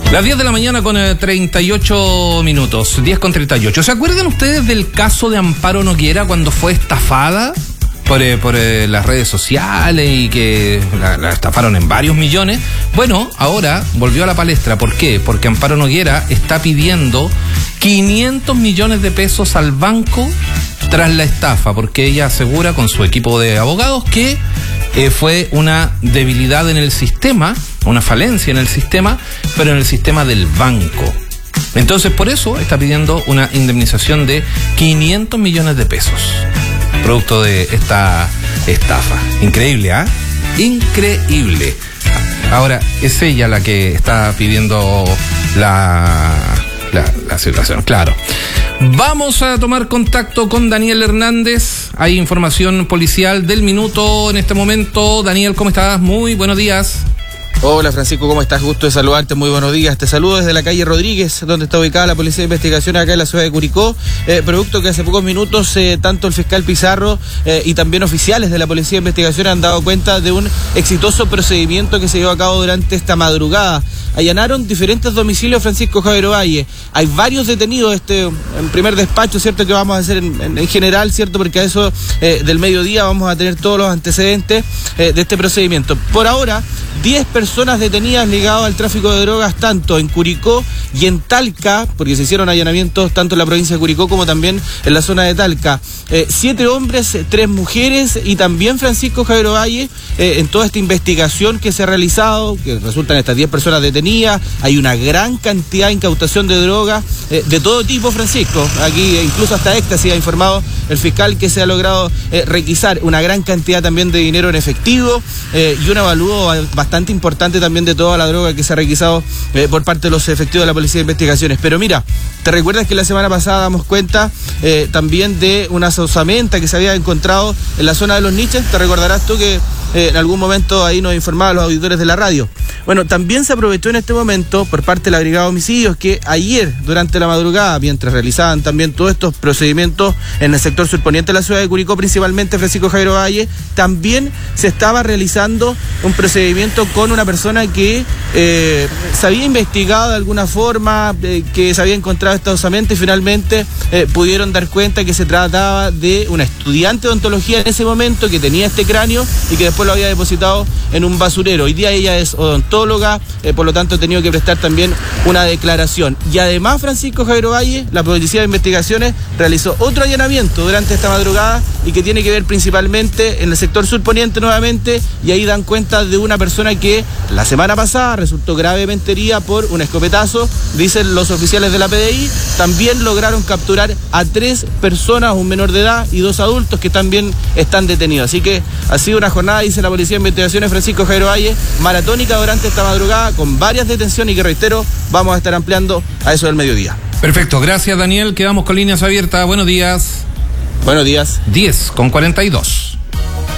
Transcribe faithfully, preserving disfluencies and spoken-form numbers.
Las diez de la mañana con eh, treinta y ocho minutos, diez con treinta y ocho. ¿Se acuerdan ustedes del caso de Amparo Noguera cuando fue estafada por, eh, por eh, las redes sociales y que la, la estafaron en varios millones? Bueno, ahora volvió a la palestra. ¿Por qué? Porque Amparo Noguera está pidiendo quinientos millones de pesos al banco tras la estafa, porque ella asegura con su equipo de abogados que eh, fue una debilidad en el sistema, una falencia en el sistema, pero en el sistema del banco. Entonces, por eso está pidiendo una indemnización de quinientos millones de pesos, producto de esta estafa. Increíble, ¿ah? ¿eh? Increíble. Ahora, es ella la que está pidiendo la, la, la situación, claro. Vamos a tomar contacto con Daniel Hernández. Hay información policial del minuto en este momento. Daniel, ¿cómo estás? Muy buenos días. Hola Francisco, ¿cómo estás? Gusto de saludarte, muy buenos días. Te saludo desde la calle Rodríguez, donde está ubicada la Policía de Investigación acá en la ciudad de Curicó. Eh, producto que hace pocos minutos eh, tanto el fiscal Pizarro eh, y también oficiales de la Policía de Investigación han dado cuenta de un exitoso procedimiento que se llevó a cabo durante esta madrugada. Allanaron diferentes domicilios, Francisco Javier Ovalle. Hay varios detenidos, este en primer despacho, ¿cierto? Que vamos a hacer en, en, en general, ¿cierto? Porque a eso eh, del mediodía vamos a tener todos los antecedentes eh, de este procedimiento. Por ahora, diez personas detenidas ligadas al tráfico de drogas, tanto en Curicó y en Talca, porque se hicieron allanamientos tanto en la provincia de Curicó como también en la zona de Talca. Eh, siete hombres, tres mujeres y también Francisco Javier Ovalle, eh, en toda esta investigación que se ha realizado, que resultan estas diez personas detenidas. Hay una gran cantidad de incautación de drogas eh, de todo tipo, Francisco. Aquí eh, incluso hasta éxtasis ha informado el fiscal que se ha logrado eh, requisar una gran cantidad también de dinero en efectivo eh, y un avalúo bastante importante también de toda la droga que se ha requisado eh, por parte de los efectivos de la Policía de Investigaciones. Pero mira, ¿te recuerdas que la semana pasada damos cuenta eh, también de una osamenta que se había encontrado en la zona de Los Niches? ¿Te recordarás tú que eh, en algún momento ahí nos informaban los auditores de la radio? Bueno, también se aprovechó en este momento por parte de la Brigada de Homicidios que ayer, durante la madrugada, mientras realizaban también todos estos procedimientos en el sector surponiente de la ciudad de Curicó, principalmente Francisco Javier Ovalle, también se estaba realizando un procedimiento con una persona que eh, se había investigado de alguna forma, eh, que se había encontrado esta osamenta y finalmente eh, pudieron dar cuenta que se trataba de una estudiante de odontología en ese momento que tenía este cráneo y que después lo había depositado en un basurero. Hoy día ella es odontóloga, eh, por lo tanto ha tenido que prestar también una declaración. Y además, Francisco Javier Ovalle, la Policía de Investigaciones realizó otro allanamiento durante esta madrugada y que tiene que ver principalmente en el sector surponiente nuevamente, y ahí dan cuenta de una persona que la semana pasada resultó gravemente herida por un escopetazo, dicen los oficiales de la P D I. También lograron capturar a tres personas, un menor de edad y dos adultos que también están detenidos. Así que ha sido una jornada, dice la Policía de Investigaciones Francisco Javier Ovalle, maratónica durante esta madrugada, con varias detenciones y que, reitero, vamos a estar ampliando a eso del mediodía. Perfecto, gracias Daniel, quedamos con líneas abiertas. Buenos días. Buenos días. diez con cuarenta y dos.